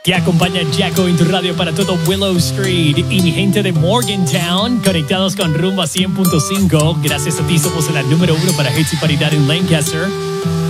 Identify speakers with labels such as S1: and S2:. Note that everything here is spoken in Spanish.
S1: que acompaña Jacko en tu radio para todo Willow Street y mi gente de Morgantown conectados con Rumba 100.5. Gracias a ti somos la número 1 para hits y paridad en Lancaster.